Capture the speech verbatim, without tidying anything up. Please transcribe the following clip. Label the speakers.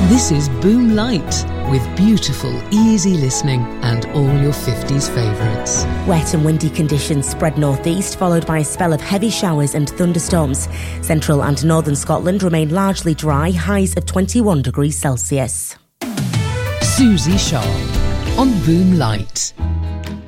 Speaker 1: This is Boom Light, with beautiful, easy listening and all your fifties favourites.
Speaker 2: Wet and windy conditions spread northeast, followed by a spell of heavy showers and thunderstorms. Central and northern Scotland remain largely dry, highs of twenty-one degrees Celsius.
Speaker 1: Susie Shaw on Boom Light.